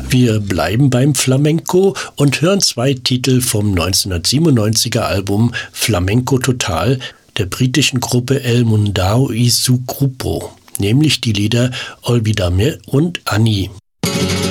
Wir bleiben beim Flamenco und hören 2 Titel vom 1997er Album Flamenco Total der britischen Gruppe El Mundão y su Grupo, nämlich die Lieder Olvídame und Annie.